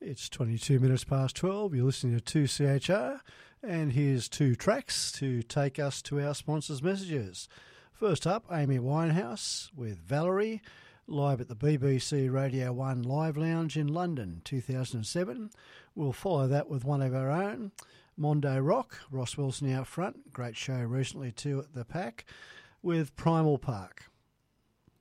It's 22 minutes past 12. You're listening to 2CHR, and here's two tracks to take us to our sponsors' messages. First up, Amy Winehouse with Valerie, live at the BBC Radio 1 Live Lounge in London, 2007. We'll follow that with one of our own, Mondo Rock, Ross Wilson out front, great show recently too at the Pack, with Primal Park.